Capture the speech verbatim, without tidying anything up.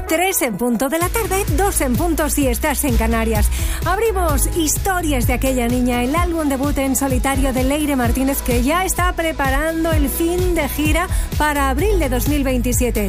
tres en punto de la tarde, dos en punto si estás en Canarias. Abrimos Historias de aquella niña, el álbum debut en solitario de Leire Martínez, que ya está preparando el fin de gira para abril de dos mil veintisiete.